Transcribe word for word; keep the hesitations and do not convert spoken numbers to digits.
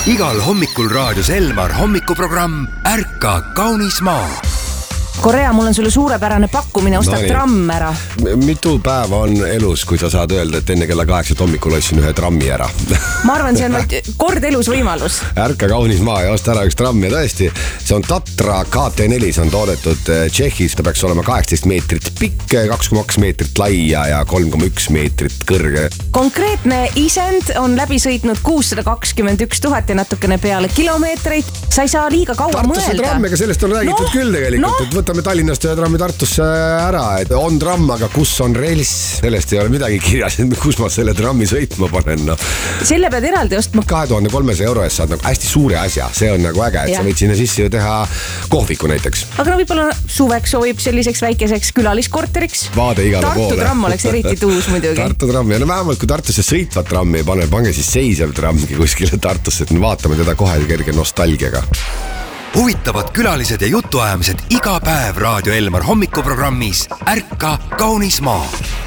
Igal hommikul raadios Elmar hommikuprogramm Ärka kaunis maa. Korea, mul on sulle suurepärane pakkumine, osta no tramm ära. Mitu päeva on elus, kui sa saad öelda, et enne kella kaheksat hommikul ostsin ühe trammi ära? Ma arvan, see on vaid kord elus võimalus. Ärka kaunis maa ja osta ära üks trammi ja tõesti. See on Tatra K T neli, see on toodetud Tšehhis. Ta peaks olema kaheksateist meetrit pikk, kaks koma kaks meetrit laia ja kolm koma üks meetrit kõrge. Konkreetne isend on läbi sõitnud kuussada kakskümmend üks tuhat ja natukene peale kilomeetreid. Sa ei saa liiga kaua Tartusse mõelda. Tramm, ega sellest on räägitud no, küll tegelikult, no. Et võtame Tallinnast ja trammi Tartusse ära, et on tramm, aga kus on rels, sellest ei ole midagi kirjas, kus ma selle trammi sõitma panen. No. Selle pead eraldi ostma. kahe tuhande kolmesaja euro eest saad nagu hästi suure asja, see on nagu äge, et ja. Sa võid sinna sisse ju teha kohviku näiteks. Aga no võib-olla suveks sobib selliseks väikeseks külaliskorteriks. Vaade igale Tartu poole. Tramm oleks eriti tuus muidugi. Tartu tramm ja no vähemalt kui Tartusse sõitvat trammi ei pane, pange siis seisev trammgi kuskile Tartusse, et me vaatame teda kohe kerge nostalgiaga. Huvitavad külalised ja jutuajamised iga päev Raadio Elmar hommikuprogrammis Ärka kaunis maa.